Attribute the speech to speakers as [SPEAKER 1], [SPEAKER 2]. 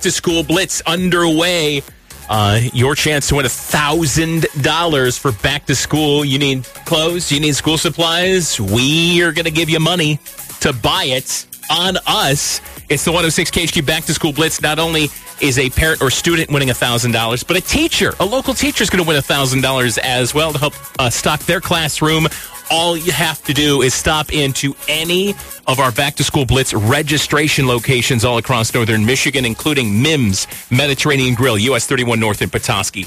[SPEAKER 1] back-to-school blitz underway. Your chance to win $1,000 for back to school. You need clothes, you need school supplies. We are going to give you money to buy it on us. It's the 106 KHQ Back to School Blitz. Not only is a parent or student winning $1,000, but a local teacher is going to win $1,000 as well to help stock their classroom. All you have to do is stop into any of our Back to School Blitz registration locations all across northern Michigan, including MIMS, Mediterranean Grill, US 31 North in Petoskey,